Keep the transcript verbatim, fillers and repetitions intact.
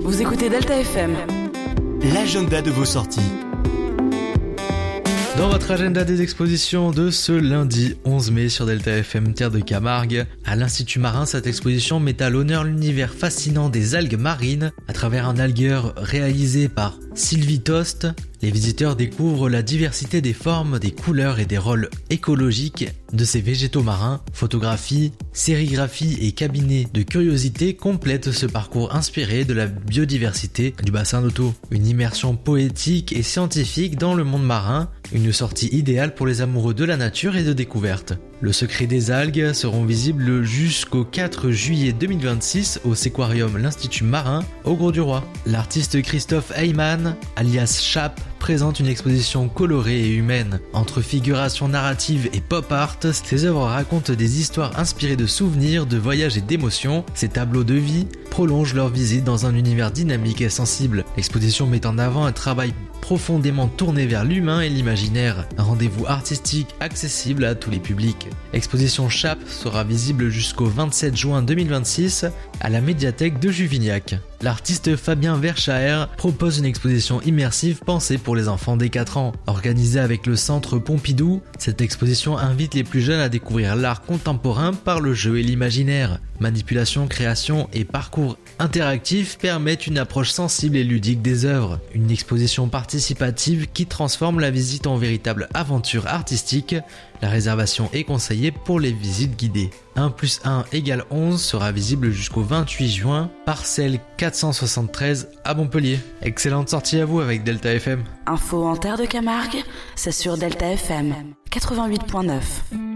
Vous écoutez Delta F M. L'agenda de vos sorties. Dans votre agenda des expositions de ce lundi onze mai sur Delta F M Terre de Camargue, à l'Institut Marin, cette exposition met à l'honneur l'univers fascinant des algues marines. À travers un algueur réalisé par Sylvie Tost, les visiteurs découvrent la diversité des formes, des couleurs et des rôles écologiques de ces végétaux marins. Photographies, sérigraphies et cabinets de curiosité complètent ce parcours inspiré de la biodiversité du bassin d'Otto. Une immersion poétique et scientifique dans le monde marin, une sortie idéale pour les amoureux de la nature et de découverte. Le secret des algues seront visibles jusqu'au quatre juillet deux mille vingt-six au Séquarium l'Institut Marin au Grau-du-Roi. L'artiste Christophe Heyman, alias Chap, présente une exposition colorée et humaine. Entre figuration narrative et pop art, ses œuvres racontent des histoires inspirées de souvenirs, de voyages et d'émotions. Ces tableaux de vie prolongent leur visite dans un univers dynamique et sensible. L'exposition met en avant un travail profondément tourné vers l'humain et l'imaginaire. Un rendez-vous artistique accessible à tous les publics. L'exposition Chap sera visible jusqu'au vingt-sept juin deux mille vingt-six à la médiathèque de Juvignac. L'artiste Fabien Verschaer propose une exposition immersive pensée pour les enfants dès quatre ans. Organisée avec le Centre Pompidou, cette exposition invite les plus jeunes à découvrir l'art contemporain par le jeu et l'imaginaire. Manipulation, création et parcours interactifs permettent une approche sensible et ludique des œuvres. Une exposition participative qui transforme la visite en véritable aventure artistique. La réservation est conseillée pour les visites guidées. un plus un égale onze sera visible jusqu'au vingt-huit juin, parcelle quatre cent soixante-treize à Montpellier. Excellente sortie à vous avec Delta F M. Info en Terre de Camargue, c'est sur Delta F M quatre-vingt-huit point neuf.